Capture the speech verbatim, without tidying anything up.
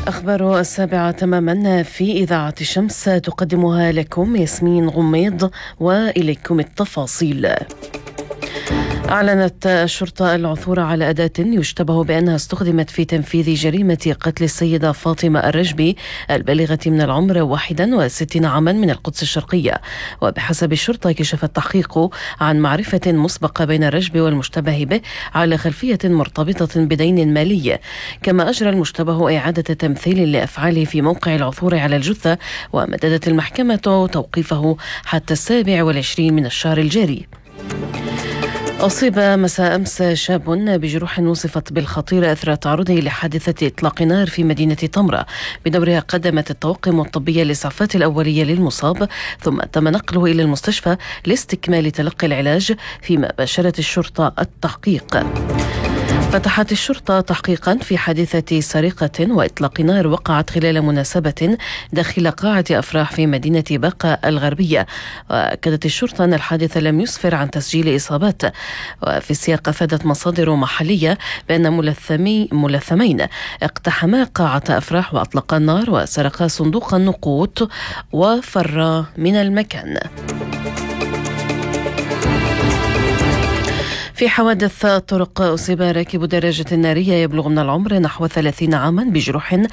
أخبار السابعة تماما في إذاعة شمس تقدمها لكم ياسمين غميض، وإليكم التفاصيل. أعلنت الشرطة العثور على أداة يشتبه بأنها استخدمت في تنفيذ جريمة قتل السيدة فاطمة الرجبي البالغة من العمر واحدا وستين عاما من القدس الشرقية. وبحسب الشرطة كشف التحقيق عن معرفة مسبقة بين الرجبي والمشتبه به على خلفية مرتبطة بدين مالي. كما أجرى المشتبه إعادة تمثيل لأفعاله في موقع العثور على الجثة، ومددت المحكمة توقيفه حتى السابع والعشرين من الشهر الجاري. أصيب مساء أمس شاب بجروح وصفت بالخطيرة أثر تعرضه لحادثة إطلاق نار في مدينة تمرة. بدورها قدمت الطواقم الطبية الإسعافات الأولية للمصاب، ثم تم نقله إلى المستشفى لاستكمال تلقي العلاج، فيما باشرت الشرطة التحقيق. فتحت الشرطة تحقيقا في حادثة سرقة وإطلاق نار وقعت خلال مناسبة داخل قاعة أفراح في مدينة باقة الغربية. وأكدت الشرطة أن الحادث لم يسفر عن تسجيل إصابات. وفي السياق أفادت مصادر محلية بأن ملثمي ملثمين اقتحما قاعة أفراح وأطلقا النار وسرقا صندوق النقود وفرا من المكان. في حوادث طرق أصيب راكب دراجة نارية يبلغ من العمر نحو ثلاثين عاما بجروح